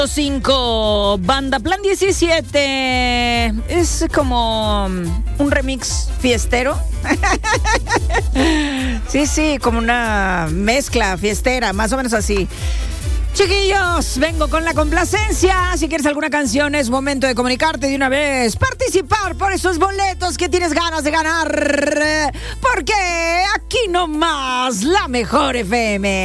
5, Banda Plan 17. Es como un remix fiestero. Sí, como una mezcla fiestera, más o menos así. Chiquillos, vengo con la complacencia. Si quieres alguna canción, es momento de comunicarte de una vez. Participar por esos boletos que tienes ganas de ganar. Porque aquí nomás la mejor FM.